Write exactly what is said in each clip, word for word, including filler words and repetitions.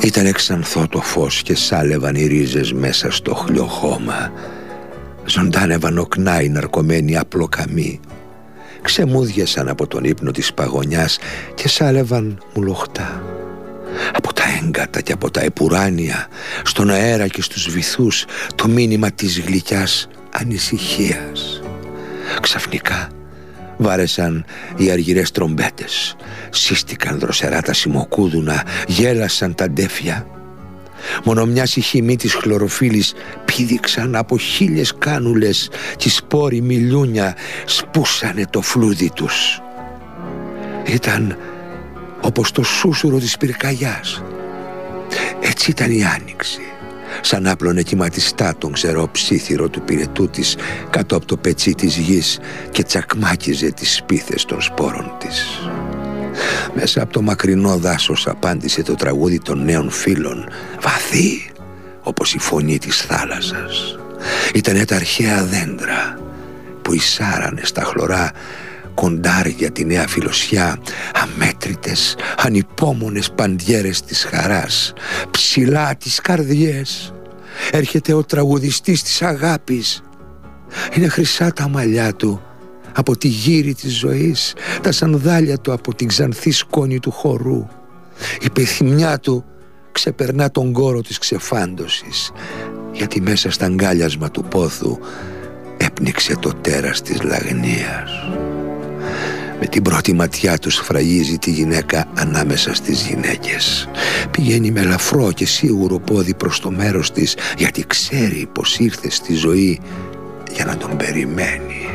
Ήτανε ξανθό το φως και σάλευαν οι ρίζες μέσα στο χλιό χώμα. Ζωντάνευαν οκνά οι ναρκωμένοι απλοκαμοί. Ξεμούδιασαν από τον ύπνο της παγωνιάς και σάλευαν μουλοχτά. Από τα έγκατα και από τα επουράνια, στον αέρα και στους βυθούς, το μήνυμα της γλυκιάς ανησυχίας. Ξαφνικά βάρεσαν οι αργυρές τρομπέτες, σύστηκαν δροσερά τα σιμοκούδουνα, γέλασαν τα ντέφια. Μόνο μια σιχημή της χλωροφύλης πήδηξαν από χίλιες κάνουλες κι οι σπόροι μιλούνια σπούσανε το φλούδι τους. Ήταν όπως το σούσουρο της πυρκαγιάς. Έτσι ήταν η άνοιξη, σαν άπλωνε κυματιστά τον ξερό ψήθυρο του πυρετού της κάτω από το πετσί της γης και τσακμάκιζε τις σπίθες των σπόρων της. Μέσα από το μακρινό δάσος απάντησε το τραγούδι των νέων φίλων, βαθύ όπως η φωνή της θάλασσας. Ήτανε τα αρχαία δέντρα που εισάρανε στα χλωρά κοντάρια τη νέα φιλοσιά, αμέτρητες, ανυπόμονες παντιέρες της χαράς, ψηλά τις καρδιές. Έρχεται ο τραγουδιστής της αγάπης. Είναι χρυσά τα μαλλιά του από τη γύρι της ζωής, τα σανδάλια του από την ξανθή σκόνη του χορού. Η πεθυμιά του ξεπερνά τον κόρο της ξεφάντωσης, γιατί μέσα στα αγκάλιασμα του πόθου έπνιξε το τέρας της λαγνίας. Με την πρώτη ματιά του σφραγίζει τη γυναίκα ανάμεσα στις γυναίκες. Πηγαίνει με ελαφρό και σίγουρο πόδι προς το μέρος της, γιατί ξέρει πως ήρθε στη ζωή για να τον περιμένει.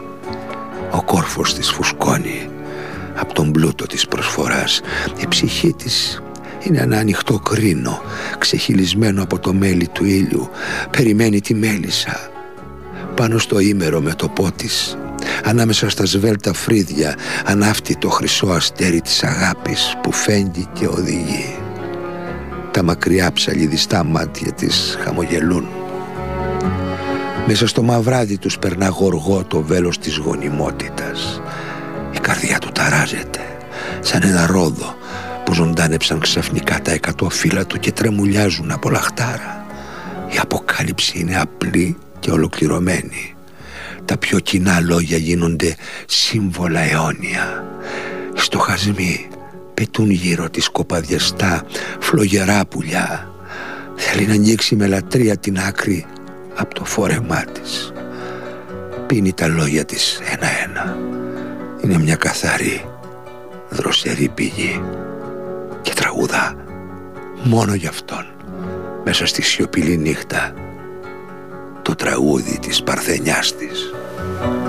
Ο κόρφος της φουσκώνει από τον πλούτο της προσφοράς. Η ψυχή της είναι ένα ανοιχτό κρίνο, ξεχυλισμένο από το μέλι του ήλιου. Περιμένει τη μέλισσα πάνω στο ήμερο μέτωπό της. Ανάμεσα στα σβέλτα φρύδια ανάφτει το χρυσό αστέρι της αγάπης που φέγγει και οδηγεί. Τα μακριά ψαλιδιστά μάτια της χαμογελούν. Μέσα στο μαυράδι τους περνά γοργό το βέλος της γονιμότητας. Η καρδιά του ταράζεται σαν ένα ρόδο που ζωντάνεψαν ξαφνικά τα εκατό φύλλα του και τρεμουλιάζουν από λαχτάρα. Η αποκάλυψη είναι απλή και ολοκληρωμένη. Τα πιο κοινά λόγια γίνονται σύμβολα αιώνια. Οι στοχασμοί πετούν γύρω της κοπαδιαστά φλογερά πουλιά. Θέλει να ανοίξει με λατρεία την άκρη από το φόρεμά της. Πίνει τα λόγια της ένα-ένα. Είναι μια καθαρή, δροσερή πηγή και τραγουδά μόνο για αυτόν μέσα στη σιωπηλή νύχτα το τραγούδι της παρθενιάς της.